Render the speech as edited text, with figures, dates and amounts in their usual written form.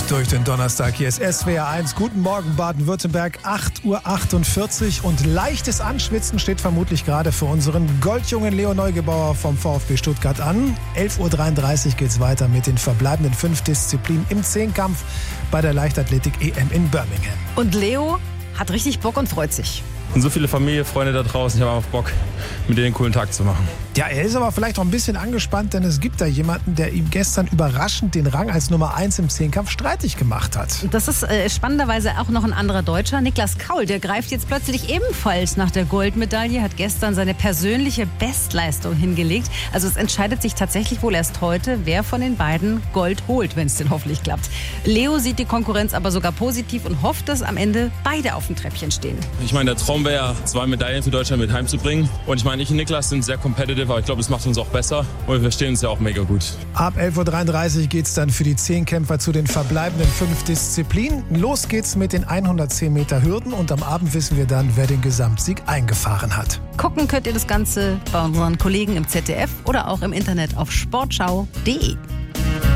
durch den Donnerstag. Hier ist SWR 1. Guten Morgen Baden-Württemberg, 8:48 Uhr und leichtes Anschwitzen steht vermutlich gerade für unseren Goldjungen Leo Neugebauer vom VfB Stuttgart an. 11:33 Uhr geht's weiter mit den verbleibenden 5 Disziplinen im Zehnkampf bei der Leichtathletik-EM in Birmingham. Und Leo hat richtig Bock und freut sich. Und so viele Familie, Freunde da draußen, ich habe einfach Bock, mit denen einen coolen Tag zu machen. Ja, er ist aber vielleicht auch ein bisschen angespannt, denn es gibt da jemanden, der ihm gestern überraschend den Rang als Nummer 1 im Zehnkampf streitig gemacht hat. Das ist spannenderweise auch noch ein anderer Deutscher, Niklas Kaul. Der greift jetzt plötzlich ebenfalls nach der Goldmedaille, hat gestern seine persönliche Bestleistung hingelegt. Also es entscheidet sich tatsächlich wohl erst heute, wer von den beiden Gold holt, wenn es denn hoffentlich klappt. Leo sieht die Konkurrenz aber sogar positiv und hofft, dass am Ende beide auf dem Treppchen stehen. Ich meine, der Traum wäre ja, 2 Medaillen für Deutschland mit heimzubringen. Und ich meine, ich und Niklas sind sehr competitive, aber ich glaube, das macht uns auch besser. Und wir verstehen uns ja auch mega gut. Ab 11:33 Uhr geht's dann für die Zehnkämpfer zu den verbleibenden 5 Disziplinen. Los geht's mit den 110 Meter Hürden und am Abend wissen wir dann, wer den Gesamtsieg eingefahren hat. Gucken könnt ihr das Ganze bei unseren Kollegen im ZDF oder auch im Internet auf sportschau.de.